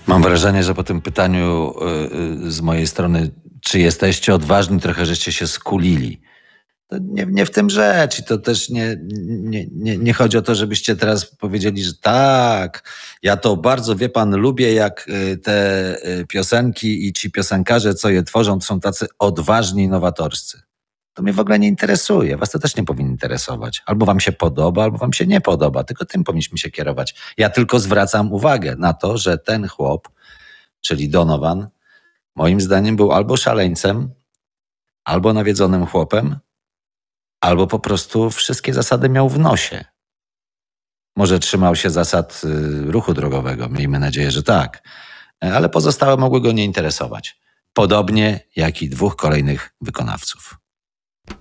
Mam wrażenie, że po tym pytaniu z mojej strony, czy jesteście odważni, trochę żeście się skulili. To nie w tym rzecz i to też nie chodzi o to, żebyście teraz powiedzieli, że tak, ja to bardzo, wie pan, lubię jak te piosenki i ci piosenkarze, co je tworzą, to są tacy odważni i nowatorscy. To mnie w ogóle nie interesuje. Was to też nie powinno interesować. Albo wam się podoba, albo wam się nie podoba. Tylko tym powinniśmy się kierować. Ja tylko zwracam uwagę na to, że ten chłop, czyli Donovan, moim zdaniem był albo szaleńcem, albo nawiedzonym chłopem, albo po prostu wszystkie zasady miał w nosie. Może trzymał się zasad ruchu drogowego, miejmy nadzieję, że tak, ale pozostałe mogły go nie interesować. Podobnie jak i dwóch kolejnych wykonawców.